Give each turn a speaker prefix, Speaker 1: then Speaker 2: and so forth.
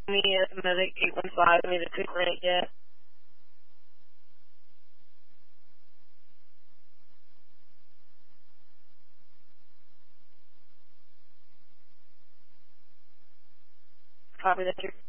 Speaker 1: me at Medic 815. Me the quick rant yet. Copy that.